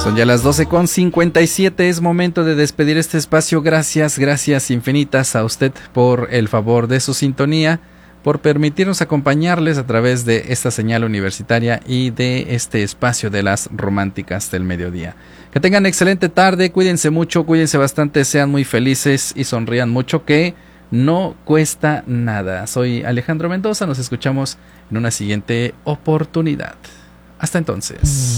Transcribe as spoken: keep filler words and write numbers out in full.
Son ya las doce con cincuenta y siete, es momento de despedir este espacio. Gracias, gracias infinitas a usted por el favor de su sintonía, por permitirnos acompañarles a través de esta señal universitaria y de este espacio de las románticas del mediodía. Que tengan excelente tarde, cuídense mucho, cuídense bastante, sean muy felices y sonrían mucho, que no cuesta nada. Soy Alejandro Mendoza, nos escuchamos en una siguiente oportunidad. Hasta entonces.